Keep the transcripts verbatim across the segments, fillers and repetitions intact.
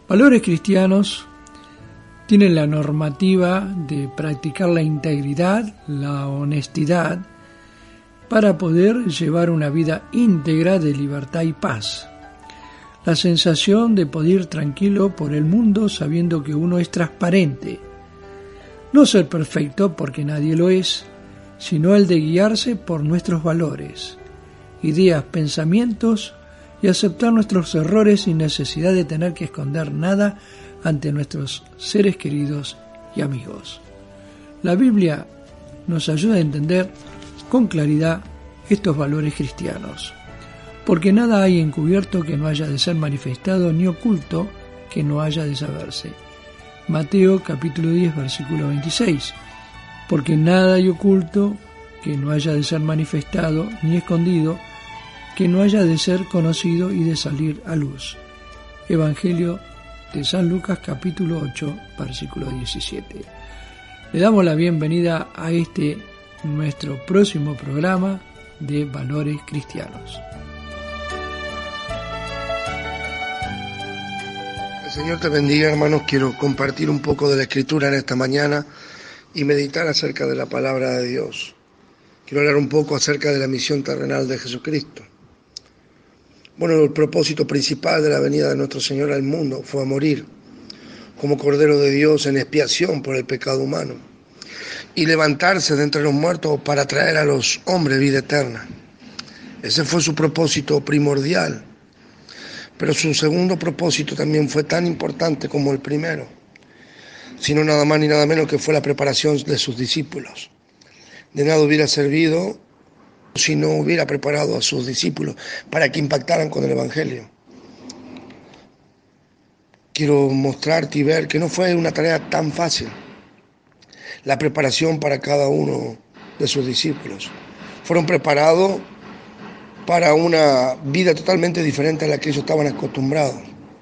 Valores cristianos tienen la normativa de practicar la integridad, la honestidad, para poder llevar una vida íntegra de libertad y paz. La sensación de poder ir tranquilo por el mundo sabiendo que uno es transparente. No ser perfecto porque nadie lo es, sino el de guiarse por nuestros valores, ideas, pensamientos y aceptar nuestros errores sin necesidad de tener que esconder nada ante nuestros seres queridos y amigos. La Biblia nos ayuda a entender con claridad estos valores cristianos, porque nada hay encubierto que no haya de ser manifestado, ni oculto que no haya de saberse. Mateo capítulo diez, versículo veintiséis. Porque nada hay oculto que no haya de ser manifestado, ni escondido, que no haya de ser conocido y de salir a luz. Evangelio de San Lucas capítulo ocho, versículo diecisiete. Le damos la bienvenida a este nuestro próximo programa de Valores Cristianos. El Señor te bendiga, hermanos. Quiero compartir un poco de la Escritura en esta mañana y meditar acerca de la palabra de Dios. Quiero hablar un poco acerca de la misión terrenal de Jesucristo. Bueno, el propósito principal de la venida de nuestro Señor al mundo fue a morir como Cordero de Dios en expiación por el pecado humano y levantarse de entre los muertos para traer a los hombres vida eterna. Ese fue su propósito primordial, pero su segundo propósito también fue tan importante como el primero, sino nada más ni nada menos que fue la preparación de sus discípulos. De nada hubiera servido si no hubiera preparado a sus discípulos para que impactaran con el Evangelio. Quiero mostrarte y ver que no fue una tarea tan fácil la preparación para cada uno de sus discípulos. Fueron preparados para una vida totalmente diferente a la que ellos estaban acostumbrados.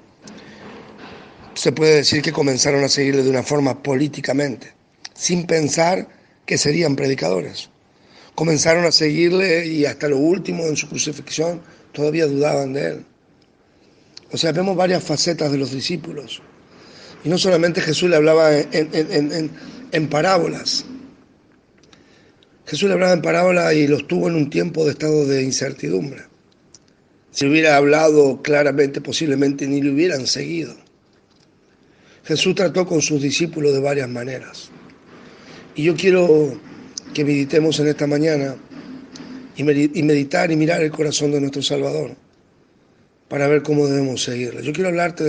Se puede decir que comenzaron a seguirle de una forma políticamente, sin pensar que serían predicadores. Comenzaron a seguirle y hasta lo último en su crucifixión todavía dudaban de él. O sea, vemos varias facetas de los discípulos. Y no solamente Jesús le hablaba en, en, en, en, en parábolas. Jesús le hablaba en parábolas y los tuvo en un tiempo de estado de incertidumbre. Si hubiera hablado claramente, posiblemente ni le hubieran seguido. Jesús trató con sus discípulos de varias maneras. Y yo quiero que meditemos en esta mañana y meditar y mirar el corazón de nuestro Salvador para ver cómo debemos seguirle. Yo quiero hablarte de